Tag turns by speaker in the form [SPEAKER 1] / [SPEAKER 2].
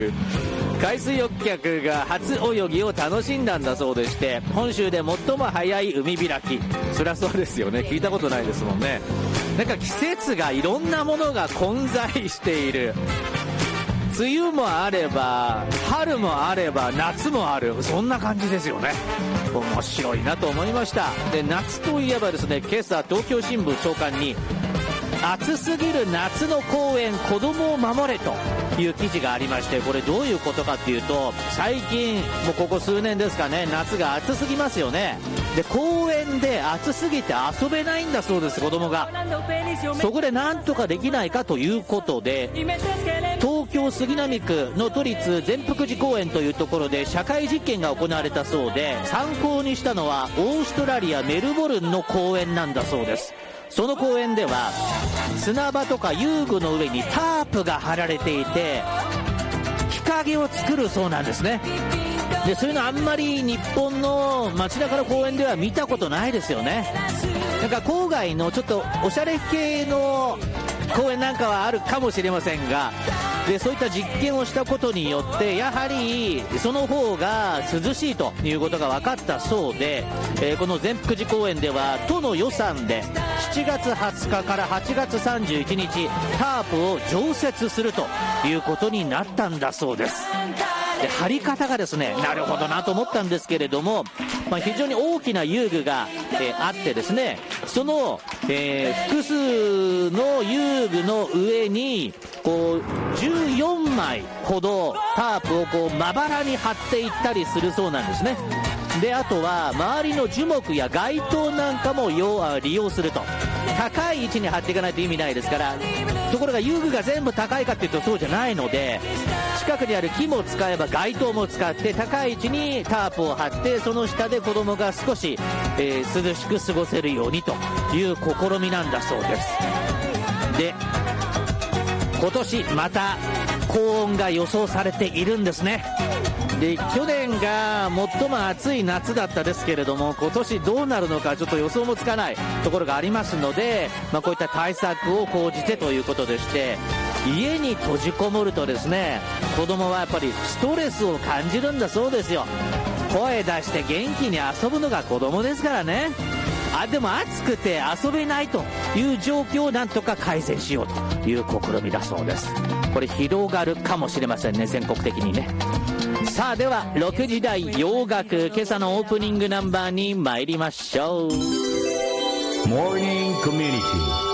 [SPEAKER 1] 海水浴客が初泳ぎを楽しんだんだそうでして、本州で最も早い海開き、そりゃそうですよね、聞いたことないですもんね。なんか季節がいろんなものが混在している。梅雨もあれば春もあれば夏もある、そんな感じですよね。面白いなと思いました。で、夏といえばですね、今朝東京新聞朝刊に暑すぎる夏の公園子供を守れという記事がありまして、これどういうことかっていうと、最近もうここ数年ですかね、夏が暑すぎますよね。で、公園で暑すぎて遊べないんだそうです、子供が。そこでなんとかできないかということで、東京杉並区の都立善福寺公園というところで社会実験が行われたそうで、参考にしたのはオーストラリアメルボルンの公園なんだそうです。その公園では砂場とか遊具の上にタープが張られていて日陰を作るそうなんですね。で、そういうのあんまり日本の街中の公園では見たことないですよね。なんか郊外のちょっとおしゃれ系の公園なんかはあるかもしれませんが、でそういった実験をしたことによってやはりその方が涼しいということが分かったそうで、この善福寺公園では都の予算で7月20日から8月31日タープを常設するということになったんだそうです。で、張り方がですね、なるほどなと思ったんですけれども、非常に大きな遊具が、あってですね、その、複数の遊具の上にこう14枚ほどタープをこうまばらに張っていったりするそうなんですね。で、あとは周りの樹木や街灯なんかも利用すると。高い位置に張っていかないと意味ないですから。ところが遊具が全部高いかっていうとそうじゃないので、近くにある木も使えば街灯も使って高い位置にタープを張って、その下で子供が少し、涼しく過ごせるようにという試みなんだそうです。で、今年また高温が予想されているんですね。で、去年が最も暑い夏だったですけれども、今年どうなるのかちょっと予想もつかないところがありますので、こういった対策を講じてということでして、家に閉じこもるとですね、子供はやっぱりストレスを感じるんだそうですよ。声出して元気に遊ぶのが子供ですからね。でも暑くて遊べないという状況をなんとか改善しようという試みだそうです。これ広がるかもしれませんね、全国的にね。さあ、では6時台洋楽、今朝のオープニングナンバーに参りましょう。
[SPEAKER 2] モーニングコミュニティ